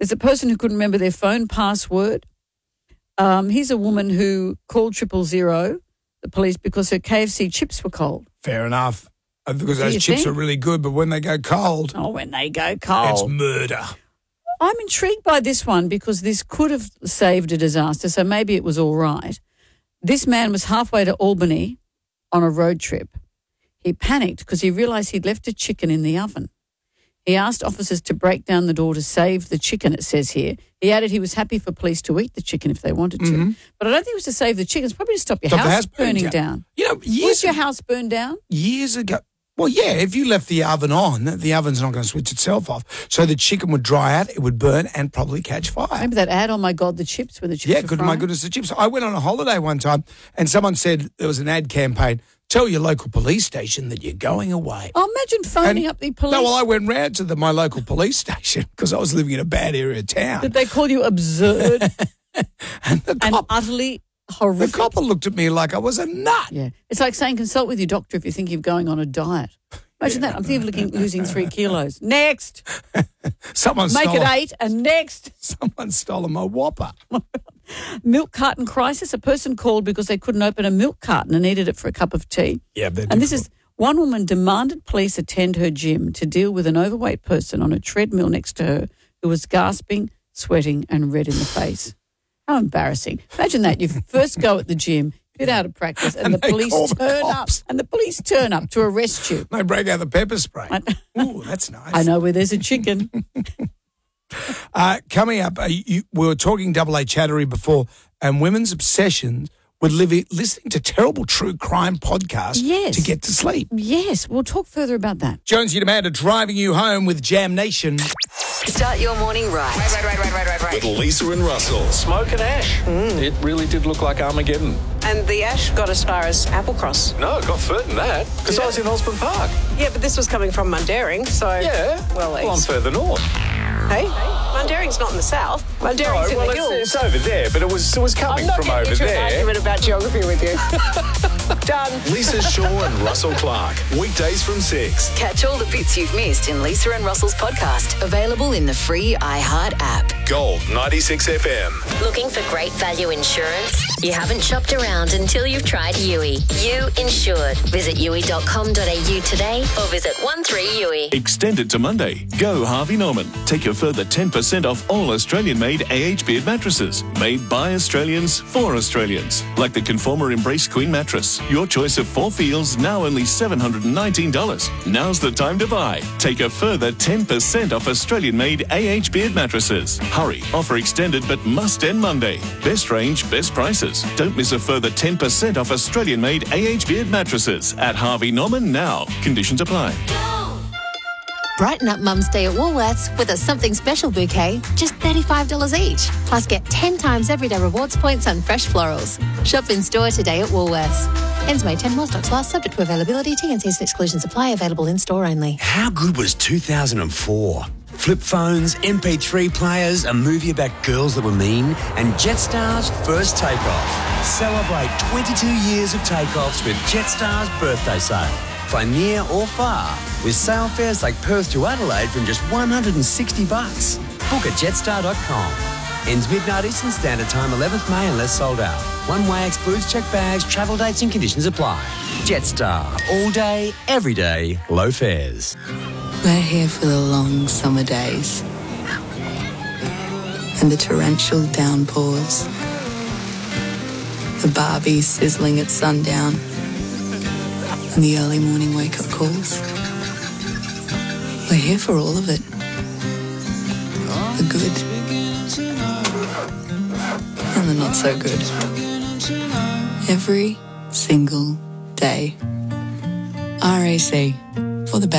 There's a person who couldn't remember their phone password. Here's a woman who called 000, the police, because her KFC chips were cold. Fair enough. Because those chips are really good, but when they go cold... Oh, when they go cold. It's murder. I'm intrigued by this one because this could have saved a disaster, so maybe it was all right. This man was halfway to Albany on a road trip. He panicked because he realised he'd left a chicken in the oven. He asked officers to break down the door to save the chicken, it says here. He added he was happy for police to eat the chicken if they wanted to. But I don't think it was to save the chicken. It's probably to stop your house burning down. You know, Was your house burned down? Years ago... Well, yeah, if you left the oven on, the oven's not going to switch itself off. So the chicken would dry out, it would burn and probably catch fire. Remember that ad, oh my God, the chips, where the chips were my goodness, the chips. I went on a holiday one time and someone said there was an ad campaign, tell your local police station that you're going away. Oh, imagine phoning up the police. No, well, I went round to my local police station because I was living in a bad area of town. Did they call you absurd and utterly horrific? The copper looked at me like I was a nut. Yeah. It's like saying consult with your doctor if you think you're going on a diet. Imagine that. I'm thinking of losing 3 kilos. Next. Make it 8 and next. Someone's stolen my Whopper. Milk carton crisis. A person called because they couldn't open a milk carton and needed it for a cup of tea. Yeah, and this is one woman demanded police attend her gym to deal with an overweight person on a treadmill next to her who was gasping, sweating and red in the face. How embarrassing. Imagine that. You first go at the gym, get out of practice, and the police turn up. And the police turn up to arrest you. They break out the pepper spray. Ooh, that's nice. I know where there's a chicken. Coming up, we were talking Double A Chattery before, and women's obsessions with listening to terrible true crime podcasts to get to sleep. Yes, we'll talk further about that. Jonesy and Amanda driving you home with Jam Nation. Start your morning right. Right. With Lisa and Russell. Smoke and ash. It really did look like Armageddon. And the ash got as far as Applecross. No, it got further than that, because I was in Osborne Park. Yeah, but this was coming from Mundaring, so... Yeah, well, I'm further north. Hey? Mundaring's not in the south. Mundaring's in the hills. It's over there, but it was coming from over there. I'm not getting into an argument about geography with you. Done. Lisa Shaw and Russell Clark. Weekdays from 6. Catch all the bits you've missed in Lisa and Russell's podcast. Available in the free iHeart app. Gold 96 FM. Looking for great value insurance? You haven't shopped around until you've tried Yui. You Insured. Visit yui.com.au today or visit 13Yui. Extended to Monday. Go Harvey Norman. Take a further 10% off all Australian-made AH Beard mattresses. Made by Australians for Australians. Like the Conformer Embrace Queen mattress. Your choice of 4 feels, now only $719. Now's the time to buy. Take a further 10% off Australian-made AH Beard mattresses. Hurry. Offer extended but must end Monday. Best range, best prices. Don't miss a further 10% off Australian-made AH Beard mattresses at Harvey Norman now. Conditions apply. Brighten up Mum's Day at Woolworths with a something special bouquet, just $35 each. Plus get 10 times everyday rewards points on fresh florals. Shop in store today at Woolworths. Ends May 10, while stocks last, subject to availability. T&Cs and exclusions apply. Available in store only. How good was 2004? Flip phones, MP3 players, a movie about girls that were mean, and Jetstar's first takeoff. Celebrate 22 years of takeoffs with Jetstar's birthday sale. Fly near or far with sale fares like Perth to Adelaide from just $160. Book at jetstar.com. Ends midnight Eastern Standard Time, 11th May unless sold out. One way excludes checked bags, travel dates and conditions apply. Jetstar. All day, every day, low fares. We're here for the long summer days and the torrential downpours, the barbie sizzling at sundown and the early morning wake-up calls. We're here for all of it. The good and the not so good. Every single day. RAC, for the best.